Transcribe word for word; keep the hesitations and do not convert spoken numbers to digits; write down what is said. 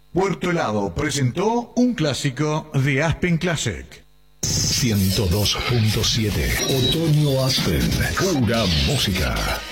Puerto Helado presentó un clásico de Aspen Classic. ciento dos punto siete Otoño Aspen, pura música.